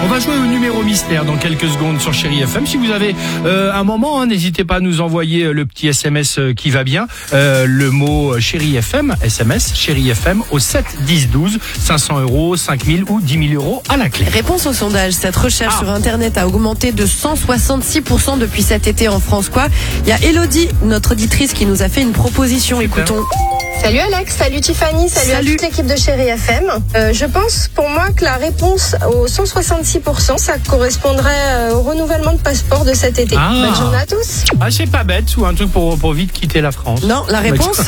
On va jouer au numéro mystère dans quelques secondes sur Chéri FM. Si vous avez un moment, n'hésitez pas à nous envoyer le petit SMS qui va bien. Le mot Chéri FM, SMS Chéri FM au 7 10 12, 500 €, 5000 ou 10 000 € à la clé. Réponse au sondage. Cette recherche sur Internet a augmenté de 166% depuis cet été en France. Il y a Elodie, notre auditrice, qui nous a fait une proposition. Écoutons. Salut Alex, salut Tiffany, salut à toute l'équipe de Chéri FM. Je pense pour moi que la réponse aux 166%, ça correspondrait au renouvellement de passeport de cet été. Bonne journée à tous. Ah, c'est pas bête, ou un truc pour vite quitter la France. Non, la réponse,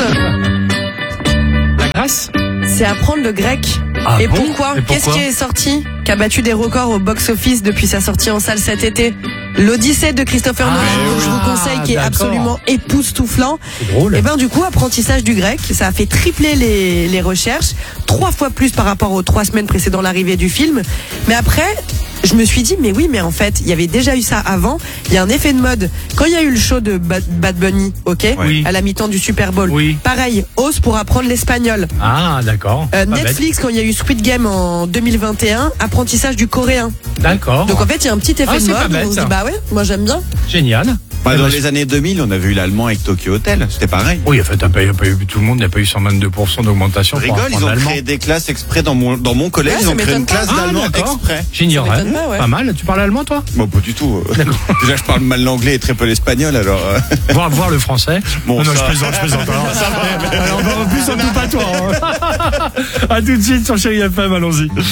la Grèce, c'est apprendre le grec. Ah Et bon pourquoi? Qu'est-ce qui est sorti, qui a battu des records au box-office depuis sa sortie en salle cet été? L'Odyssée de Christopher Nolan, que je vous conseille, qui est absolument époustouflant. C'est drôle. Et du coup, apprentissage du grec, ça a fait tripler les recherches, 3 fois plus par rapport aux 3 semaines précédant l'arrivée du film. Mais après, je me suis dit, mais en fait, il y avait déjà eu ça avant. Il y a un effet de mode. Quand il y a eu le show de Bad Bunny, Oui. à la mi-temps du Super Bowl, Oui. pareil, hausse pour apprendre l'espagnol. Ah, d'accord. Pas Netflix, bête. quand il y a eu Squid Game en 2021, apprentissage du coréen. D'accord. Donc en fait, il y a un petit effet de c'est pas mode. bête, On se ça. dit, ouais, moi j'aime bien. Génial. Dans les années 2000, on a vu l'allemand avec Tokyo Hotel. C'était pareil. Oui, en fait, tout le monde n'a pas eu 122% d'augmentation. Je rigole, ils ont créé des classes exprès dans mon collège. Ouais, Ils ça ont créé une m'étonne pas. classe d'allemand exprès. J'ignorais. Ça m'étonne pas, ouais. Pas mal. Tu parles allemand, toi? Bon, pas du tout. Déjà, je parle mal l'anglais et très peu l'espagnol, alors. Voir le français. Bon, non, ça. je plaisante. Alors, on va plus en tout pas toi. À tout de suite sur Chéri FM, allons-y.